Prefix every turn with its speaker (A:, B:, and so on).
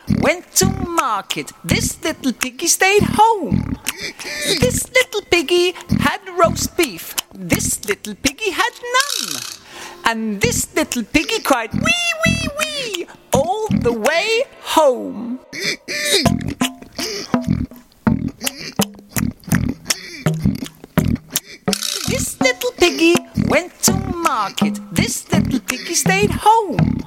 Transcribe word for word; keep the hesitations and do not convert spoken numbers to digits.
A: went to market. This little piggy stayed home. This little piggy had roast beef. This little piggy had none. And this little piggy cried wee, wee, wee all the way home. This little piggy went to market. This little piggy stayed home.